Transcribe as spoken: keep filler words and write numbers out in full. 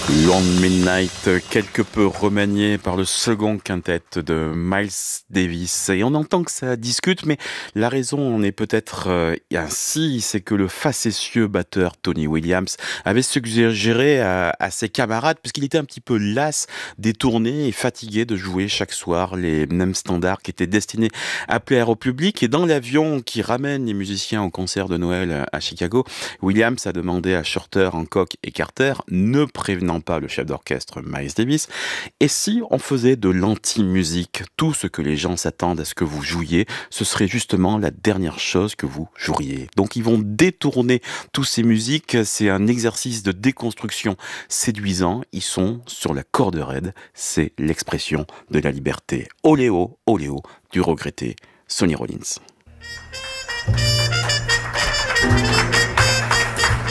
Long Midnight, quelque peu remanié par le second quintet de Miles Davis. Et on entend que ça discute, mais la raison en est peut-être euh, ainsi, c'est que le facétieux batteur Tony Williams avait suggéré à, à ses camarades, puisqu'il était un petit peu las des tournées et fatigué de jouer chaque soir les mêmes standards qui étaient destinés à plaire au public. Et dans l'avion qui ramène les musiciens au concert de Noël à Chicago, Williams a demandé à Shorter, Hancock et Carter, ne prévenant pas le chef d'orchestre Miles Davis, et si on faisait de l'anti-musique, tout ce que les gens s'attendent à ce que vous jouiez, ce serait justement la dernière chose que vous joueriez. Donc ils vont détourner tous ces musiques, c'est un exercice de déconstruction séduisant, ils sont sur la corde raide, c'est l'expression de la liberté. Oléo, oléo, du regretté Sonny Rollins.